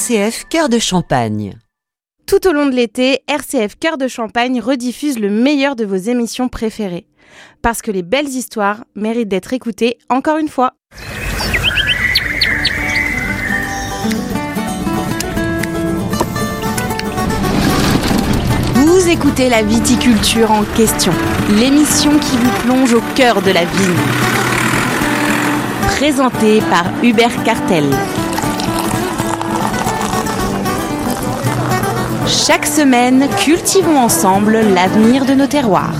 RCF Cœur de Champagne. Tout au long de l'été, RCF Cœur de Champagne rediffuse le meilleur de vos émissions préférées. Parce que les belles histoires méritent d'être écoutées encore une fois. Vous écoutez la viticulture en question, l'émission qui vous plonge au cœur de la vigne. Présentée par Hubert Cartel. Chaque semaine, cultivons ensemble l'avenir de nos terroirs.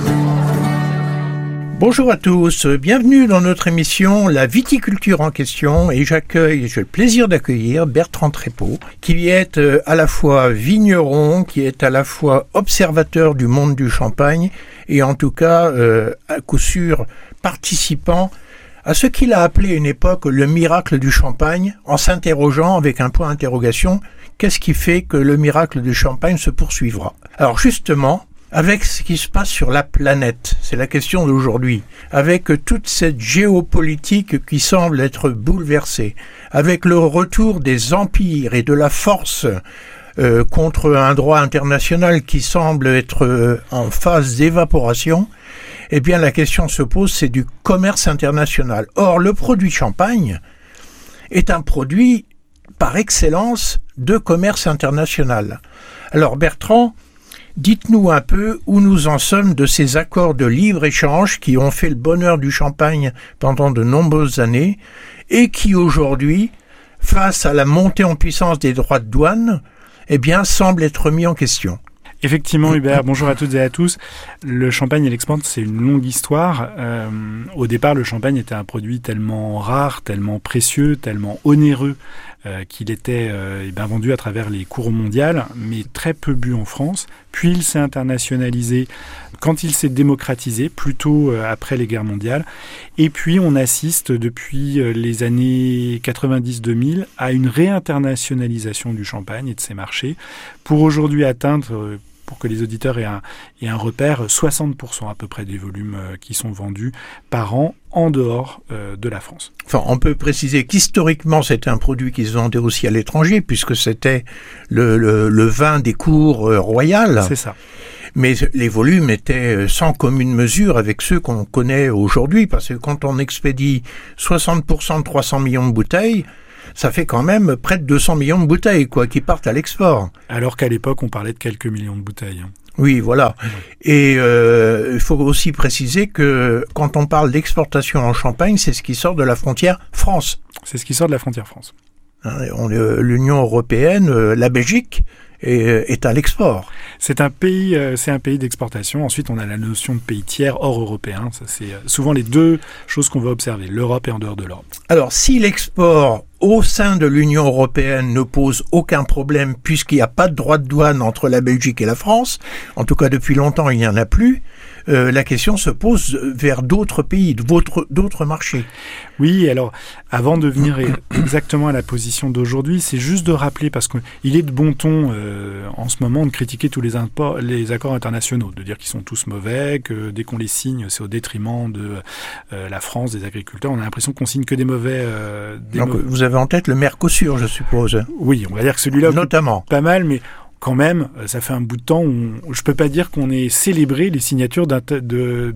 Bonjour à tous, bienvenue dans notre émission La viticulture en question et j'ai le plaisir d'accueillir Bertrand Trépeau qui est à la fois vigneron, qui est à la fois observateur du monde du champagne et en tout cas à coup sûr participant à ce qu'il a appelé à une époque le miracle du champagne en s'interrogeant avec un point d'interrogation, qu'est-ce qui fait que le miracle du champagne se poursuivra ? Alors justement, avec ce qui se passe sur la planète, c'est la question d'aujourd'hui, avec toute cette géopolitique qui semble être bouleversée, avec le retour des empires et de la force contre un droit international qui semble être en phase d'évaporation, eh bien la question se pose, c'est du commerce international. Or, le produit champagne est un produit par excellence de commerce international. Alors Bertrand, dites-nous un peu où nous en sommes de ces accords de libre-échange qui ont fait le bonheur du champagne pendant de nombreuses années et qui aujourd'hui, face à la montée en puissance des droits de douane, eh bien, semblent être mis en question. Effectivement, Hubert, bonjour à toutes et à tous. Le champagne et l'export, c'est une longue histoire. Au départ, le champagne était un produit tellement rare, tellement précieux, tellement onéreux qu'il était vendu à travers les cours mondiales, mais très peu bu en France. Puis il s'est internationalisé quand il s'est démocratisé, plutôt après les guerres mondiales. Et puis on assiste depuis les années 90-2000 à une réinternationalisation du champagne et de ses marchés, pour aujourd'hui atteindre, pour que les auditeurs aient un repère, 60% à peu près des volumes qui sont vendus par an en dehors de la France. Enfin, on peut préciser qu'historiquement, c'était un produit qui se vendait aussi à l'étranger, puisque c'était le vin des cours royales. C'est ça. Mais les volumes étaient sans commune mesure avec ceux qu'on connaît aujourd'hui, parce que quand on expédie 60% de 300 millions de bouteilles, ça fait quand même près de 200 millions de bouteilles qui partent à l'export. Alors qu'à l'époque, on parlait de quelques millions de bouteilles. Oui, voilà. Et il faut aussi préciser que quand on parle d'exportation en Champagne, c'est ce qui sort de la frontière France. C'est ce qui sort de la frontière France. L'Union européenne, la Belgique, est à l'export. C'est un pays d'exportation. Ensuite, on a la notion de pays tiers hors européen. Ça, c'est souvent les deux choses qu'on va observer, l'Europe et en dehors de l'Europe. Alors, si l'export au sein de l'Union européenne ne pose aucun problème puisqu'il n'y a pas de droit de douane entre la Belgique et la France, en tout cas depuis longtemps il n'y en a plus, la question se pose vers d'autres pays, d'autres marchés. Oui, alors avant de venir exactement à la position d'aujourd'hui, c'est juste de rappeler, parce qu'il est de bon ton en ce moment de critiquer tous les accords internationaux, de dire qu'ils sont tous mauvais, que dès qu'on les signe, c'est au détriment de la France, des agriculteurs. On a l'impression qu'on signe que des mauvais... Vous avez en tête le Mercosur, je suppose. Oui, on va dire que celui-là... Notamment. Pas mal, mais... Quand même, ça fait un bout de temps où je ne peux pas dire qu'on ait célébré les signatures de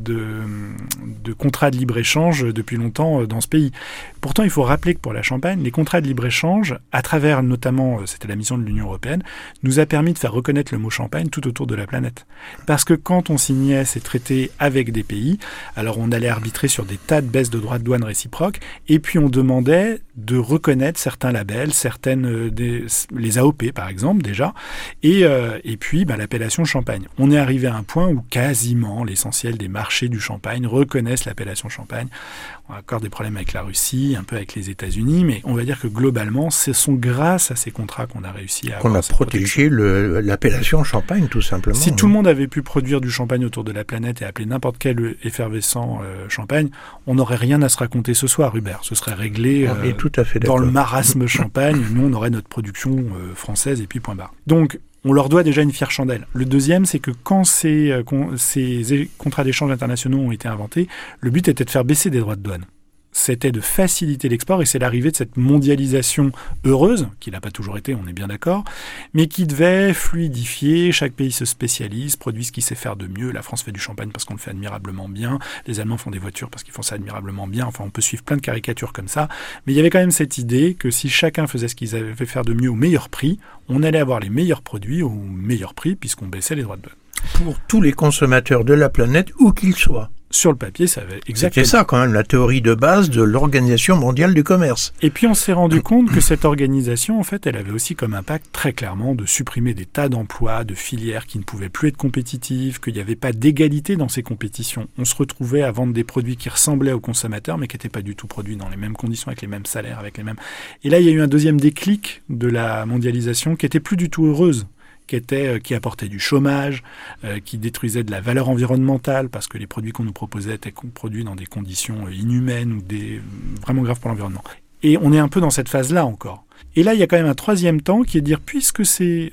contrats de libre-échange depuis longtemps dans ce pays. Pourtant, il faut rappeler que pour la Champagne, les contrats de libre-échange, à travers notamment, c'était la mission de l'Union européenne, nous a permis de faire reconnaître le mot Champagne tout autour de la planète. Parce que quand on signait ces traités avec des pays, alors on allait arbitrer sur des tas de baisses de droits de douane réciproques, et puis on demandait de reconnaître certains labels, les AOP par exemple déjà, et puis l'appellation Champagne. On est arrivé à un point où quasiment l'essentiel des marchés du Champagne reconnaissent l'appellation Champagne. On a encore des problèmes avec la Russie, un peu avec les États-Unis, mais on va dire que globalement, ce sont grâce à ces contrats qu'on a réussi à avoir cette protégé l'appellation Champagne, tout simplement. Si tout le monde avait pu produire du champagne autour de la planète et appeler n'importe quel effervescent champagne, on n'aurait rien à se raconter ce soir, Hubert. Ce serait réglé tout à fait dans le marasme champagne. Nous, on aurait notre production française et puis point barre. Donc, on leur doit déjà une fière chandelle. Le deuxième, c'est que quand ces contrats d'échange internationaux ont été inventés, le but était de faire baisser des droits de douane. c'était de faciliter l'export, et c'est l'arrivée de cette mondialisation heureuse, qui n'a pas toujours été, on est bien d'accord, mais qui devait fluidifier, chaque pays se spécialise, produit ce qu'il sait faire de mieux. La France fait du champagne parce qu'on le fait admirablement bien, les Allemands font des voitures parce qu'ils font ça admirablement bien, enfin on peut suivre plein de caricatures comme ça, mais il y avait quand même cette idée que si chacun faisait ce qu'il savait faire de mieux au meilleur prix, on allait avoir les meilleurs produits au meilleur prix, puisqu'on baissait les droits de douane. Pour tous les consommateurs de la planète, où qu'ils soient. Sur le papier, ça avait exactement. C'était ça quand même la théorie de base de l'Organisation mondiale du commerce. Et puis on s'est rendu compte que cette organisation, en fait, elle avait aussi comme impact très clairement de supprimer des tas d'emplois, de filières qui ne pouvaient plus être compétitives, qu'il n'y avait pas d'égalité dans ces compétitions. On se retrouvait à vendre des produits qui ressemblaient aux consommateurs, mais qui n'étaient pas du tout produits dans les mêmes conditions, avec les mêmes salaires, avec les mêmes... Et là, il y a eu un deuxième déclic de la mondialisation qui était plus du tout heureuse, qui apportait du chômage, qui détruisait de la valeur environnementale, parce que les produits qu'on nous proposait étaient produits dans des conditions inhumaines ou vraiment graves pour l'environnement. Et on est un peu dans cette phase-là encore. Et là, il y a quand même un troisième temps qui est de dire, puisque ce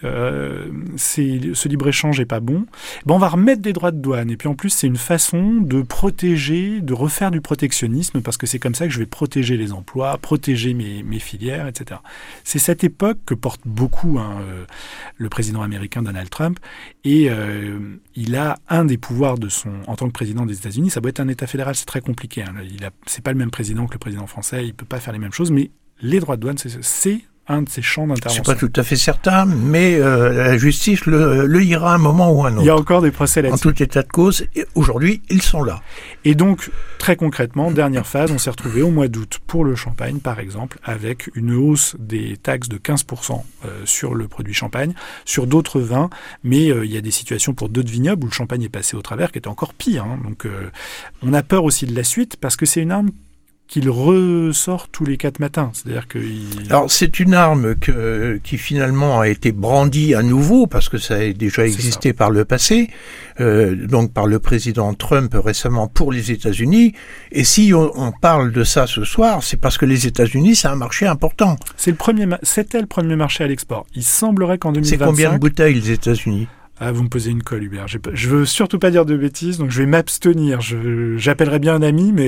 libre-échange n'est pas bon, on va remettre des droits de douane. Et puis en plus, c'est une façon de protéger, de refaire du protectionnisme, parce que c'est comme ça que je vais protéger les emplois, protéger mes filières, etc. C'est cette époque que porte beaucoup le président américain Donald Trump. Et il a un des pouvoirs en tant que président des États-Unis. Ça doit être un État fédéral, c'est très compliqué. C'est pas le même président que le président français, il ne peut pas faire les mêmes choses, mais les droits de douane, c'est un de ces champs d'intervention. C'est pas tout à fait certain, mais la justice le ira à un moment ou à un autre. Il y a encore des procès là-dessus. En tout état de cause, aujourd'hui, ils sont là. Et donc, très concrètement, dernière phase, on s'est retrouvé au mois d'août pour le champagne, par exemple, avec une hausse des taxes de 15% sur le produit champagne, sur d'autres vins, mais il y a des situations pour d'autres vignobles où le champagne est passé au travers, qui était encore pire. Donc, on a peur aussi de la suite, parce que c'est une arme qu'il ressort tous les 4 matins. C'est-à-dire que Alors, c'est une arme qui finalement a été brandie à nouveau, parce que ça a déjà existé par le passé, donc par le président Trump récemment pour les États-Unis. Et si on parle de ça ce soir, c'est parce que les États-Unis, c'est un marché important. C'était le premier marché à l'export. Il semblerait qu'en 2025... C'est combien de bouteilles, les États-Unis ? Ah, vous me posez une colle, Hubert. Je veux surtout pas dire de bêtises, donc je vais m'abstenir. J'appellerai bien un ami, mais...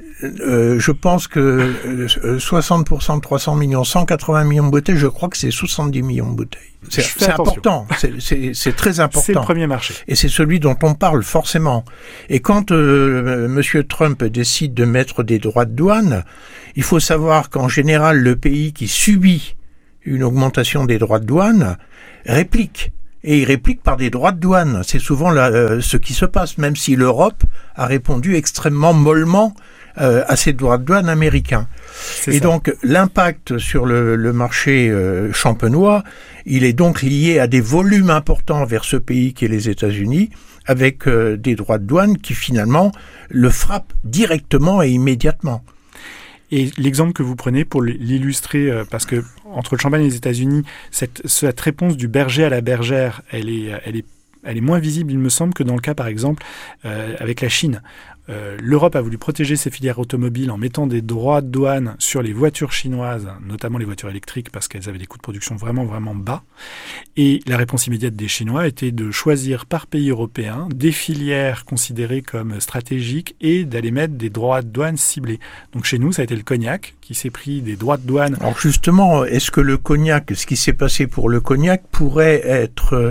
je pense que 60% de 300 millions, 180 millions de bouteilles, je crois que c'est 70 millions de bouteilles. C'est important, c'est très important. C'est le premier marché. Et c'est celui dont on parle forcément. Et quand M. Trump décide de mettre des droits de douane, il faut savoir qu'en général, le pays qui subit une augmentation des droits de douane réplique. Et il réplique par des droits de douane. C'est souvent ce qui se passe, même si l'Europe a répondu extrêmement mollement à ces droits de douane américains. Et donc, l'impact sur le marché champenois, il est donc lié à des volumes importants vers ce pays qui est les États-Unis, avec des droits de douane qui finalement le frappent directement et immédiatement. Et l'exemple que vous prenez pour l'illustrer, parce que entre le champagne et les États-Unis, cette réponse du berger à la bergère, elle est moins visible, il me semble, que dans le cas, par exemple, avec la Chine. L'Europe a voulu protéger ses filières automobiles en mettant des droits de douane sur les voitures chinoises, notamment les voitures électriques, parce qu'elles avaient des coûts de production vraiment, vraiment bas. Et la réponse immédiate des Chinois était de choisir par pays européen des filières considérées comme stratégiques et d'aller mettre des droits de douane ciblés. Donc chez nous, ça a été le cognac qui s'est pris des droits de douane. Alors justement, est-ce que le cognac, ce qui s'est passé pour le cognac, pourrait être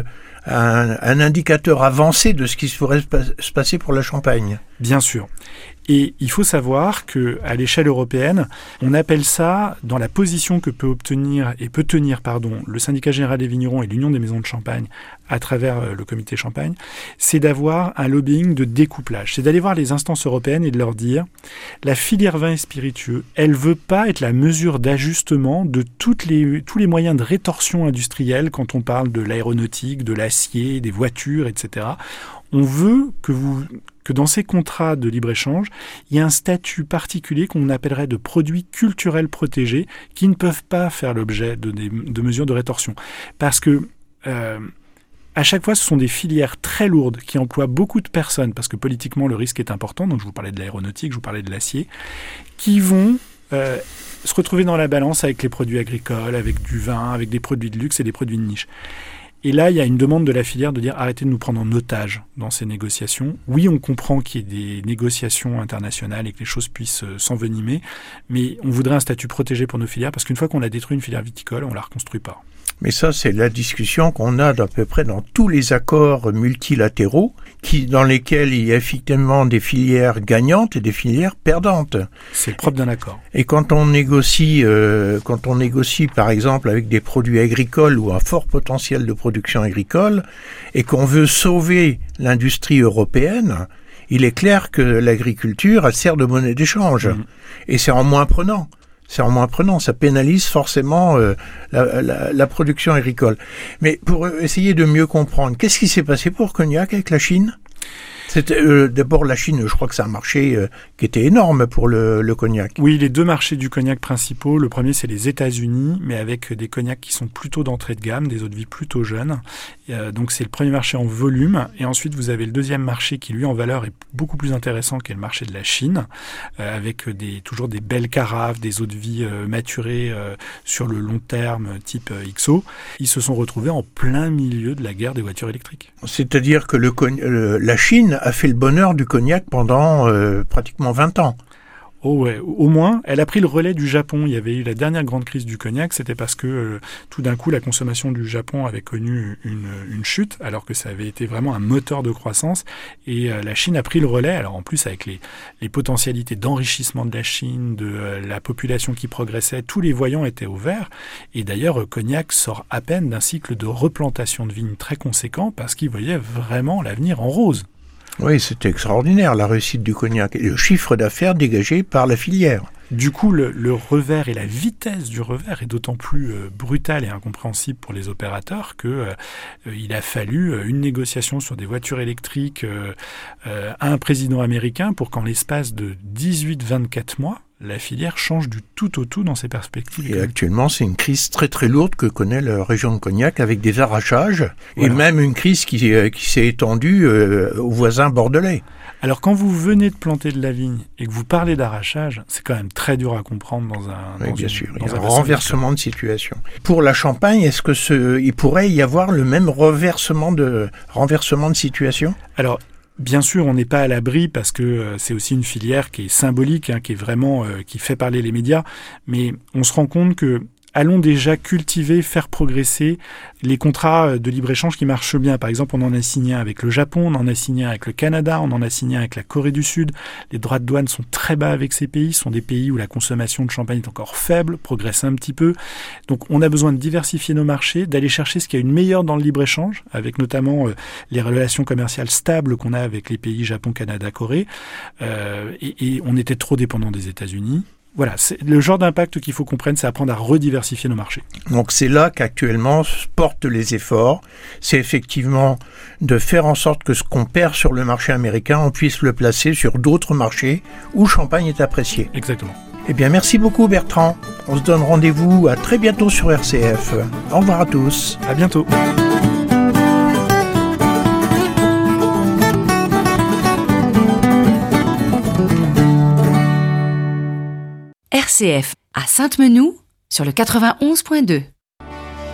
un indicateur avancé de ce qui pourrait se passer pour la Champagne? Bien sûr. Et il faut savoir qu'à l'échelle européenne, on appelle ça, dans la position que peut tenir le syndicat général des vignerons et l'Union des maisons de champagne à travers le comité champagne, c'est d'avoir un lobbying de découplage. C'est d'aller voir les instances européennes et de leur dire la filière vin et spiritueux, elle ne veut pas être la mesure d'ajustement de tous les moyens de rétorsion industrielle quand on parle de l'aéronautique, de l'acier, des voitures, etc. On veut que dans ces contrats de libre-échange, il y ait un statut particulier qu'on appellerait de produits culturels protégés qui ne peuvent pas faire l'objet de mesures de rétorsion. Parce que à chaque fois, ce sont des filières très lourdes qui emploient beaucoup de personnes, parce que politiquement, le risque est important. Donc, je vous parlais de l'aéronautique, je vous parlais de l'acier, qui vont se retrouver dans la balance avec les produits agricoles, avec du vin, avec des produits de luxe et des produits de niche. Et là, il y a une demande de la filière de dire arrêtez de nous prendre en otage dans ces négociations. Oui, on comprend qu'il y ait des négociations internationales et que les choses puissent s'envenimer, mais on voudrait un statut protégé pour nos filières parce qu'une fois qu'on a détruit une filière viticole, on ne la reconstruit pas. Mais ça, c'est la discussion qu'on a d'à peu près dans tous les accords multilatéraux, dans lesquels il y a effectivement des filières gagnantes et des filières perdantes. C'est le propre d'un accord. Et quand on négocie, par exemple, avec des produits agricoles ou un fort potentiel de production agricole, et qu'on veut sauver l'industrie européenne, il est clair que l'agriculture, elle sert de monnaie d'échange. Et c'est en moins prenant. Ça pénalise forcément la production agricole. Mais pour essayer de mieux comprendre, qu'est-ce qui s'est passé pour Cognac avec la Chine ? C'était d'abord la Chine, je crois que c'est un marché qui était énorme pour le cognac. Oui, les deux marchés du cognac principaux, le premier c'est les États-Unis, mais avec des cognacs qui sont plutôt d'entrée de gamme, des eaux-de-vie plutôt jeunes. Donc c'est le premier marché en volume. Et ensuite vous avez le deuxième marché qui lui en valeur est beaucoup plus intéressant, qui est le marché de la Chine, avec toujours des belles carafes, des eaux-de-vie maturées sur le long terme type XO. Ils se sont retrouvés en plein milieu de la guerre des voitures électriques. C'est-à-dire que la Chine a fait le bonheur du cognac pendant pratiquement 20 ans. Oh ouais, au moins, elle a pris le relais du Japon. Il y avait eu la dernière grande crise du cognac, c'était parce que tout d'un coup, la consommation du Japon avait connu une chute, alors que ça avait été vraiment un moteur de croissance. Et la Chine a pris le relais. Alors en plus, avec les potentialités d'enrichissement de la Chine, de la population qui progressait, tous les voyants étaient au vert. Et d'ailleurs, Cognac sort à peine d'un cycle de replantation de vignes très conséquent, parce qu'il voyait vraiment l'avenir en rose. Oui, c'était extraordinaire, la réussite du cognac et le chiffre d'affaires dégagé par la filière. Du coup, le revers et la vitesse du revers est d'autant plus brutale et incompréhensible pour les opérateurs qu'il a fallu une négociation sur des voitures électriques à un président américain pour qu'en l'espace de 18-24 mois, la filière change du tout au tout dans ses perspectives. Et actuellement, c'est une crise très très lourde que connaît la région de Cognac avec des arrachages et même une crise qui s'est étendue aux voisins bordelais. Alors quand vous venez de planter de la vigne et que vous parlez d'arrachage, c'est quand même très dur à comprendre dans un bien sûr, il y a un renversement de situation. Pour la Champagne, est-ce que il pourrait y avoir le même renversement de situation ? Alors, bien sûr, on n'est pas à l'abri parce que c'est aussi une filière qui est symbolique, qui est vraiment qui fait parler les médias. Mais on se rend compte que allons déjà cultiver, faire progresser les contrats de libre-échange qui marchent bien. Par exemple, on en a signé un avec le Japon, on en a signé un avec le Canada, on en a signé un avec la Corée du Sud. Les droits de douane sont très bas avec ces pays. Ce sont des pays où la consommation de champagne est encore faible, progresse un petit peu. Donc, on a besoin de diversifier nos marchés, d'aller chercher ce qu'il y a une meilleure dans le libre-échange, avec notamment les relations commerciales stables qu'on a avec les pays Japon, Canada, Corée. Et on était trop dépendant des États-Unis. Voilà, c'est le genre d'impact qu'il faut qu'on prenne, c'est apprendre à rediversifier nos marchés. Donc c'est là qu'actuellement portent les efforts. C'est effectivement de faire en sorte que ce qu'on perd sur le marché américain, on puisse le placer sur d'autres marchés où Champagne est apprécié. Exactement. Eh bien, merci beaucoup Bertrand. On se donne rendez-vous à très bientôt sur RCF. Au revoir à tous. À bientôt. RCF à Sainte-Menou sur le 91.2.